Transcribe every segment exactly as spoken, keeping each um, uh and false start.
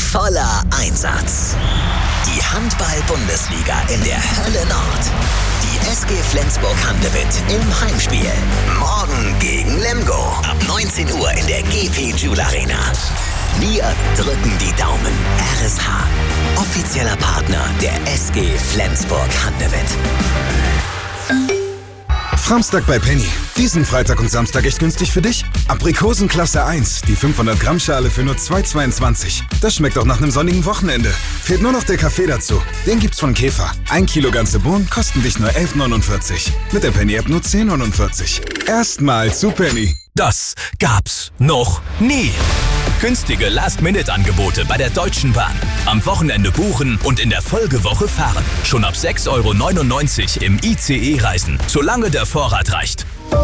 voller Einsatz. Die Handball-Bundesliga in der Hölle Nord. Die S G Flensburg-Handewitt im Heimspiel. Morgen gegen Lemgo. Ab neunzehn Uhr in der G P Joule Arena. Wir drücken die Daumen. R S H. Offizieller Partner der S G Flensburg-Handewitt. Samstag bei Penny. Diesen Freitag und Samstag echt günstig für dich? Aprikosen Klasse eins, die fünfhundert Gramm Schale für nur zwei Euro zweiundzwanzig. Das schmeckt auch nach einem sonnigen Wochenende. Fehlt nur noch der Kaffee dazu. Den gibt's von Käfer. Ein Kilo ganze Bohnen kosten dich nur elf neunundvierzig. Mit der Penny-App nur zehn neunundvierzig. Erstmal zu Penny. Das gab's noch nie. Günstige Last-Minute-Angebote bei der Deutschen Bahn. Am Wochenende buchen und in der Folgewoche fahren. Schon ab sechs Euro neunundneunzig im I C E reisen, solange der Vorrat reicht.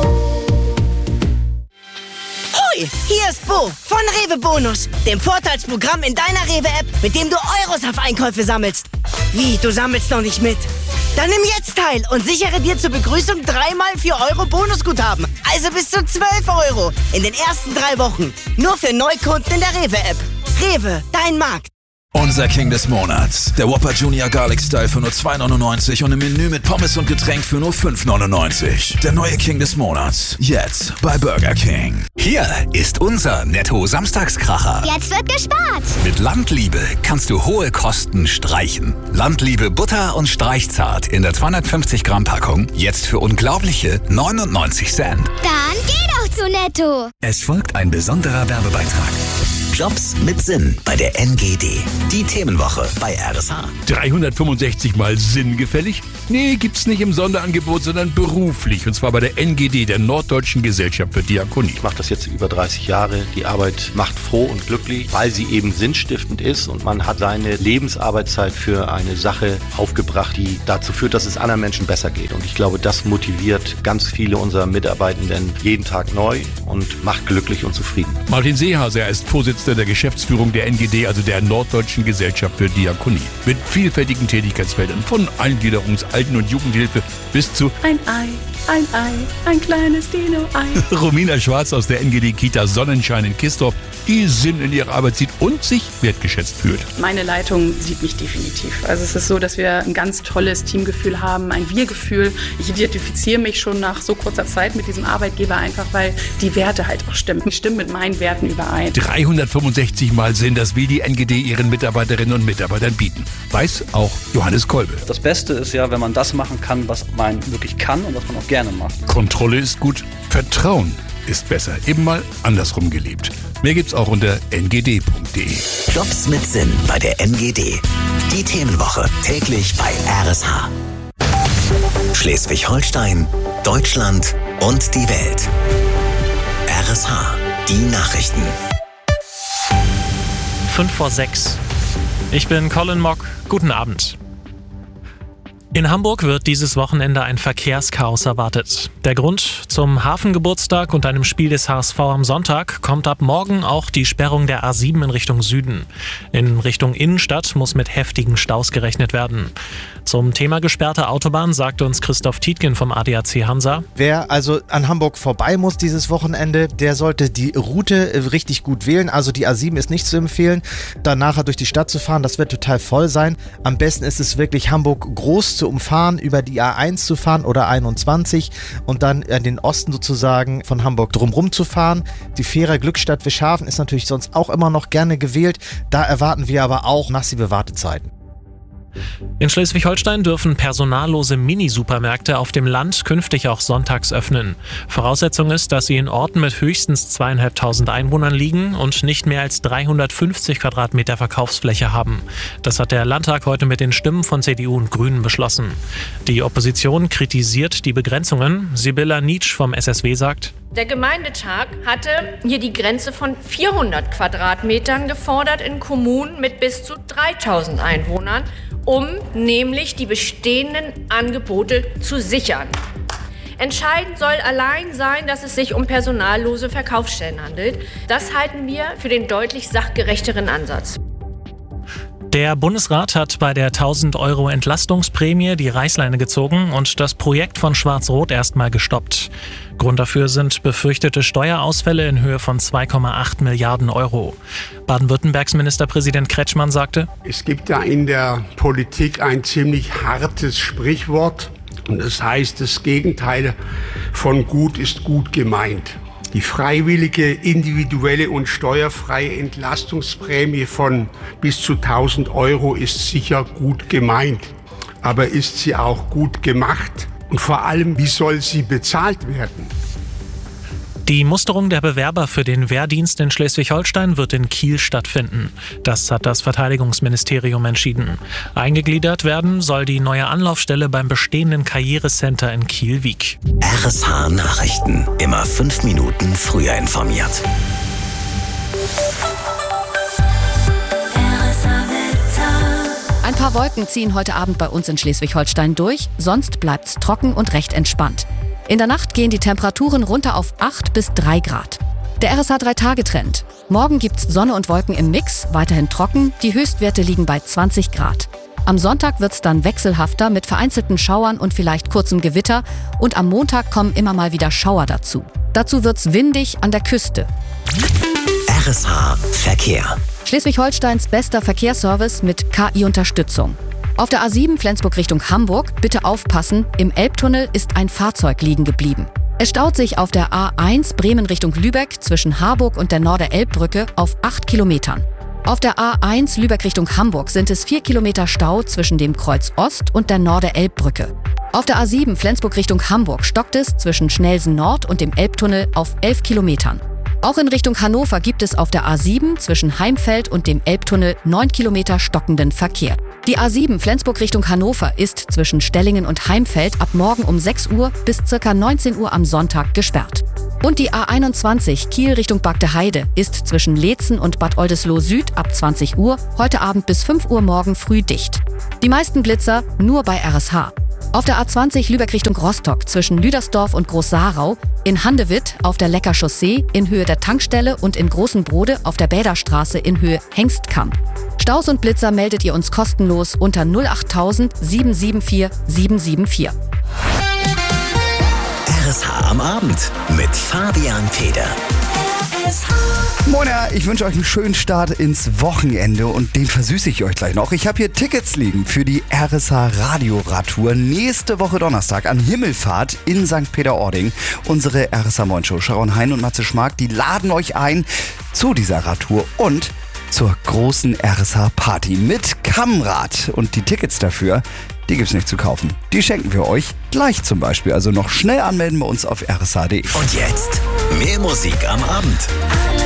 Hoi, hier ist Bo von Rewe Bonus, dem Vorteilsprogramm in deiner Rewe-App, mit dem du Euros auf Einkäufe sammelst. Wie, du sammelst noch nicht mit? Dann nimm jetzt teil und sichere dir zur Begrüßung dreimal vier Euro Bonusguthaben. Also bis zu zwölf Euro in den ersten drei Wochen. Nur für Neukunden in der Rewe-App. Rewe, dein Markt. Unser King des Monats. Der Whopper Junior Garlic Style für nur zwei neunundneunzig und im Menü mit Pommes und Getränk für nur fünf neunundneunzig. Der neue King des Monats. Jetzt bei Burger King. Hier ist unser Netto-Samstagskracher. Jetzt wird gespart. Mit Landliebe kannst du hohe Kosten streichen. Landliebe Butter und Streichzart in der zweihundertfünfzig Gramm Packung. Jetzt für unglaubliche neunundneunzig Cent. Dann geh doch zu Netto. Es folgt ein besonderer Werbebeitrag. Jobs mit Sinn bei der N G D. Die Themenwoche bei R S H. dreihundertfünfundsechzig Mal sinngefällig? Nee, gibt's nicht im Sonderangebot, sondern beruflich. Und zwar bei der N G D, der Norddeutschen Gesellschaft für Diakonie. Ich mache das jetzt über dreißig Jahre. Die Arbeit macht froh und glücklich, weil sie eben sinnstiftend ist. Und man hat seine Lebensarbeitszeit für eine Sache aufgebracht, die dazu führt, dass es anderen Menschen besser geht. Und ich glaube, das motiviert ganz viele unserer Mitarbeitenden jeden Tag neu und macht glücklich und zufrieden. Martin Seehase, er ist Vorsitzender der Geschäftsführung der N G D, also der Norddeutschen Gesellschaft für Diakonie. Mit vielfältigen Tätigkeitsfeldern, von Eingliederungs-, Alten- und Jugendhilfe bis zu ein Ei, ein Ei, ein kleines Dino-Ei. Romina Schwarz aus der N G D-Kita Sonnenschein in Kistorf, die Sinn in ihrer Arbeit sieht und sich wertgeschätzt fühlt. Meine Leitung sieht mich definitiv. Also es ist so, dass wir ein ganz tolles Teamgefühl haben, ein Wir-Gefühl. Ich identifiziere mich schon nach so kurzer Zeit mit diesem Arbeitgeber einfach, weil die Werte halt auch stimmen. Ich stimme mit meinen Werten überein. dreihundertfünfundsechzig Mal Sinn, das will die N G D ihren Mitarbeiterinnen und Mitarbeitern bieten. Weiß auch Johannes Kolbe. Das Beste ist ja, wenn man das machen kann, was man wirklich kann und was man auch gerne macht. Kontrolle ist gut, Vertrauen ist besser. Eben mal andersrum gelebt. Mehr gibt's auch unter n g d punkt d e. Jobs mit Sinn bei der N G D. Die Themenwoche täglich bei R S H. Schleswig-Holstein, Deutschland und die Welt. R S H. Die Nachrichten. fünf vor sechs. Ich bin Colin Mock. Guten Abend. In Hamburg wird dieses Wochenende ein Verkehrschaos erwartet. Der Grund: zum Hafengeburtstag und einem Spiel des H S V am Sonntag kommt ab morgen auch die Sperrung der A sieben in Richtung Süden. In Richtung Innenstadt muss mit heftigen Staus gerechnet werden. Zum Thema gesperrte Autobahn sagte uns Christoph Tietgen vom A D A C Hansa: Wer also an Hamburg vorbei muss dieses Wochenende, der sollte die Route richtig gut wählen. Also die A sieben ist nicht zu empfehlen, dann nachher durch die Stadt zu fahren. Das wird total voll sein. Am besten ist es wirklich, Hamburg groß zu umfahren, über die A eins zu fahren oder einundzwanzig und dann in den Osten sozusagen von Hamburg drumherum zu fahren. Die Fähre Glückstadt Wischhafen ist natürlich sonst auch immer noch gerne gewählt. Da erwarten wir aber auch massive Wartezeiten. In Schleswig-Holstein dürfen personallose Mini-Supermärkte auf dem Land künftig auch sonntags öffnen. Voraussetzung ist, dass sie in Orten mit höchstens zweieinhalbtausend Einwohnern liegen und nicht mehr als dreihundertfünfzig Quadratmeter Verkaufsfläche haben. Das hat der Landtag heute mit den Stimmen von C D U und Grünen beschlossen. Die Opposition kritisiert die Begrenzungen. Sibylla Nitsch vom S S W sagt: Der Gemeindetag hatte hier die Grenze von vierhundert Quadratmetern gefordert in Kommunen mit bis zu dreitausend Einwohnern, um nämlich die bestehenden Angebote zu sichern. Entscheidend soll allein sein, dass es sich um personallose Verkaufsstellen handelt. Das halten wir für den deutlich sachgerechteren Ansatz. Der Bundesrat hat bei der tausend Euro Entlastungsprämie die Reißleine gezogen und das Projekt von Schwarz-Rot erstmal gestoppt. Grund dafür sind befürchtete Steuerausfälle in Höhe von zwei Komma acht Milliarden Euro. Baden-Württembergs Ministerpräsident Kretschmann sagte: Es gibt da in der Politik ein ziemlich hartes Sprichwort und das heißt, das Gegenteil von gut ist gut gemeint. Die freiwillige, individuelle und steuerfreie Entlastungsprämie von bis zu tausend Euro ist sicher gut gemeint. Aber ist sie auch gut gemacht? Und vor allem, wie soll sie bezahlt werden? Die Musterung der Bewerber für den Wehrdienst in Schleswig-Holstein wird in Kiel stattfinden. Das hat das Verteidigungsministerium entschieden. Eingegliedert werden soll die neue Anlaufstelle beim bestehenden Karrierecenter in Kiel-Wiek. R S H Nachrichten. Immer fünf Minuten früher informiert. Ein paar Wolken ziehen heute Abend bei uns in Schleswig-Holstein durch, sonst bleibt's trocken und recht entspannt. In der Nacht gehen die Temperaturen runter auf acht bis drei Grad. Der R S H drei Tage Trend. Morgen gibt's Sonne und Wolken im Mix, weiterhin trocken, die Höchstwerte liegen bei zwanzig Grad. Am Sonntag wird's dann wechselhafter mit vereinzelten Schauern und vielleicht kurzem Gewitter und am Montag kommen immer mal wieder Schauer dazu. Dazu wird's windig an der Küste. R S H Verkehr. Schleswig-Holsteins bester Verkehrsservice mit K I-Unterstützung. Auf der A sieben Flensburg Richtung Hamburg, bitte aufpassen, im Elbtunnel ist ein Fahrzeug liegen geblieben. Es staut sich auf der A eins Bremen Richtung Lübeck zwischen Harburg und der Norder-Elb-Brücke auf acht Kilometern. Auf der A eins Lübeck Richtung Hamburg sind es vier Kilometer Stau zwischen dem Kreuz Ost und der Norder-Elb-Brücke. Auf der A sieben Flensburg Richtung Hamburg stockt es zwischen Schnelsen Nord und dem Elbtunnel auf elf Kilometern. Auch in Richtung Hannover gibt es auf der A sieben zwischen Heimfeld und dem Elbtunnel neun Kilometer stockenden Verkehr. Die A sieben Flensburg Richtung Hannover ist zwischen Stellingen und Heimfeld ab morgen um sechs Uhr bis ca. neunzehn Uhr am Sonntag gesperrt. Und die A einundzwanzig Kiel Richtung Bagdeheide ist zwischen Leetzen und Bad Oldesloe Süd ab zwanzig Uhr heute Abend bis fünf Uhr morgen früh dicht. Die meisten Blitzer nur bei R S H. Auf der A zwanzig Lübeck Richtung Rostock zwischen Lüdersdorf und Groß-Sarau, in Handewitt auf der Lecker Chaussee in Höhe der Tankstelle und in Großenbrode auf der Bäderstraße in Höhe Hengstkamp. Staus und Blitzer meldet ihr uns kostenlos unter null acht null null sieben sieben vier sieben sieben vier. R S H am Abend mit Fabian Feder. Moin, ich wünsche euch einen schönen Start ins Wochenende und den versüße ich euch gleich noch. Ich habe hier Tickets liegen für die R S H Radioradtour nächste Woche Donnerstag an Himmelfahrt in Sankt Peter-Ording. Unsere R S H Morning Show, Sharon Hein und Matze Schmark, die laden euch ein zu dieser Radtour und zur großen R S H Party mit Kammrad. Und die Tickets dafür, die gibt's nicht zu kaufen. Die schenken wir euch gleich zum Beispiel. Also noch schnell anmelden bei uns auf r s h punkt d e. Und jetzt mehr Musik am Abend.